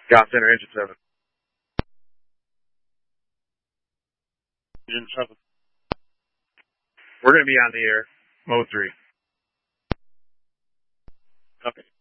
Got center, engine 7. Engine 7. We're going to be on the air. Mode 3. Copy.